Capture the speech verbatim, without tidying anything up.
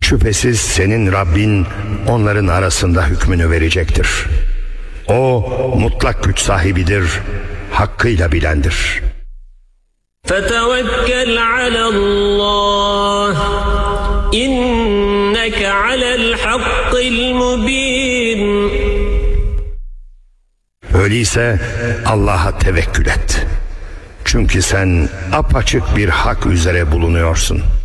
Şüphesiz senin Rabbin onların arasında hükmünü verecektir. O mutlak güç sahibidir, hakkıyla bilendir. فَتَوَكَّلْ عَلَى اللّٰهِ اِنَّكَ عَلَى الْحَقِّ الْمُب۪ينَ. Öyleyse Allah'a tevekkül et. Çünkü sen apaçık bir hak üzere bulunuyorsun.